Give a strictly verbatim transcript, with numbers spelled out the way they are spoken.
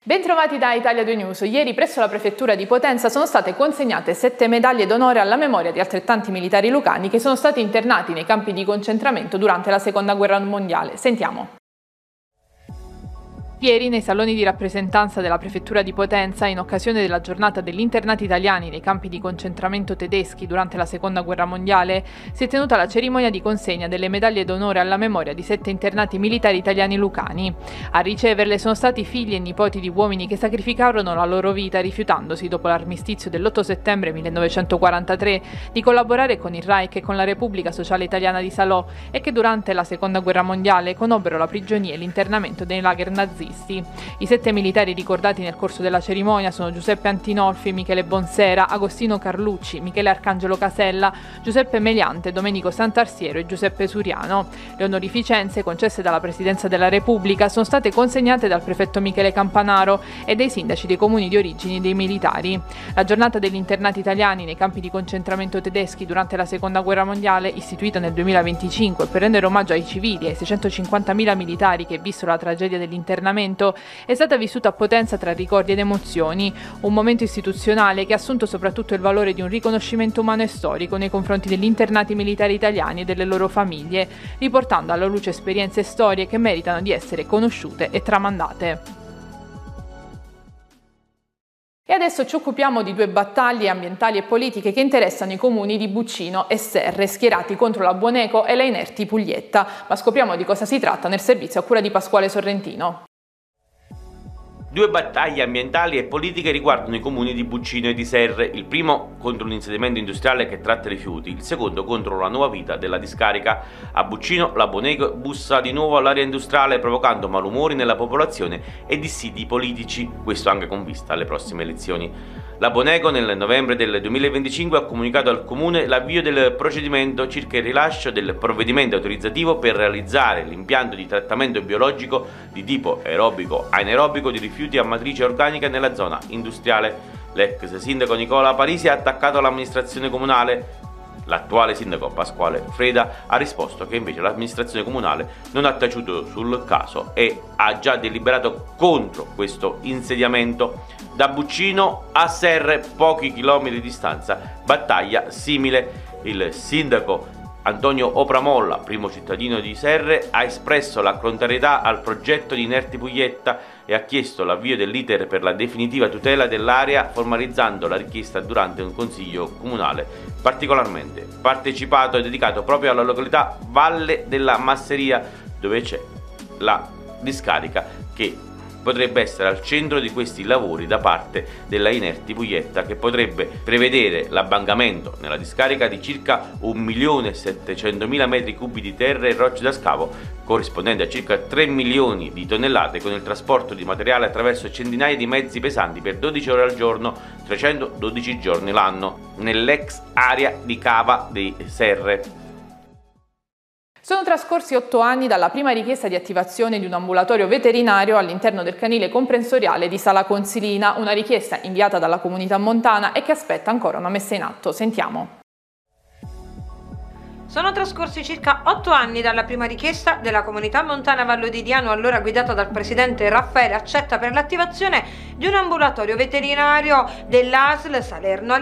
Bentrovati da Italia due News. Ieri presso la prefettura di Potenza sono state consegnate sette medaglie d'onore alla memoria di altrettanti militari lucani che sono stati internati nei campi di concentramento durante la Seconda Guerra Mondiale. Sentiamo. Ieri, nei saloni di rappresentanza della prefettura di Potenza, in occasione della giornata degli internati italiani nei campi di concentramento tedeschi durante la Seconda Guerra Mondiale, si è tenuta la cerimonia di consegna delle medaglie d'onore alla memoria di sette internati militari italiani lucani. A riceverle sono stati figli e nipoti di uomini che sacrificarono la loro vita rifiutandosi, dopo l'armistizio dell'otto settembre millenovecentoquarantatré, di collaborare con il Reich e con la Repubblica Sociale Italiana di Salò e che durante la Seconda Guerra Mondiale conobbero la prigionia e l'internamento nei lager nazisti. I sette militari ricordati nel corso della cerimonia sono Giuseppe Antinolfi, Michele Bonsera, Agostino Carlucci, Michele Arcangelo Casella, Giuseppe Meliante, Domenico Sant'Arsiero e Giuseppe Suriano. Le onorificenze concesse dalla Presidenza della Repubblica sono state consegnate dal prefetto Michele Campanaro e dai sindaci dei comuni di origine dei militari. La giornata degli internati italiani nei campi di concentramento tedeschi durante la Seconda Guerra Mondiale, istituita nel duemilaventicinque per rendere omaggio ai civili e ai seicentocinquantamila militari che vissero la tragedia dell'internamento, è stata vissuta a Potenza tra ricordi ed emozioni, un momento istituzionale che ha assunto soprattutto il valore di un riconoscimento umano e storico nei confronti degli internati militari italiani e delle loro famiglie, riportando alla luce esperienze e storie che meritano di essere conosciute e tramandate. E adesso ci occupiamo di due battaglie ambientali e politiche che interessano i comuni di Buccino e Serre, schierati contro la Buoneco e la Inerti Puglietta, ma scopriamo di cosa si tratta nel servizio a cura di Pasquale Sorrentino. Due battaglie ambientali e politiche riguardano i comuni di Buccino e di Serre, il primo contro un insediamento industriale che tratta rifiuti, il secondo contro la nuova vita della discarica. A Buccino la Boneco bussa di nuovo all'area industriale provocando malumori nella popolazione e dissidi politici, questo anche con vista alle prossime elezioni. La Boneco nel novembre del duemilaventicinque ha comunicato al comune l'avvio del procedimento circa il rilascio del provvedimento autorizzativo per realizzare l'impianto di trattamento biologico di tipo aerobico anaerobico di rifiuti a matrice organica nella zona industriale. L'ex sindaco Nicola Parisi ha attaccato l'amministrazione comunale. L'attuale sindaco Pasquale Freda ha risposto che invece l'amministrazione comunale non ha taciuto sul caso e ha già deliberato contro questo insediamento. Da Buccino a Serre, pochi chilometri di distanza, battaglia simile. Il sindaco Antonio Opramolla, primo cittadino di Serre, ha espresso la contrarietà al progetto di Inerti Puglietta e ha chiesto l'avvio dell'iter per la definitiva tutela dell'area, formalizzando la richiesta durante un consiglio comunale particolarmente partecipato e dedicato proprio alla località Valle della Masseria, dove c'è la discarica che potrebbe essere al centro di questi lavori da parte della Inerti Puglietta, che potrebbe prevedere l'abbangamento nella discarica di circa un milione e settecentomila metri cubi di terra e rocce da scavo, corrispondente a circa tre milioni di tonnellate, con il trasporto di materiale attraverso centinaia di mezzi pesanti per dodici ore al giorno, trecentododici giorni l'anno, nell'ex area di cava di Serre. Sono trascorsi otto anni dalla prima richiesta di attivazione di un ambulatorio veterinario all'interno del canile comprensoriale di Sala Consilina, una richiesta inviata dalla comunità montana e che aspetta ancora una messa in atto. Sentiamo. Sono trascorsi circa otto anni dalla prima richiesta della comunità montana Vallo di Diano, allora guidata dal presidente Raffaele Accetta, per l'attivazione di un ambulatorio veterinario dell'A S L Salerno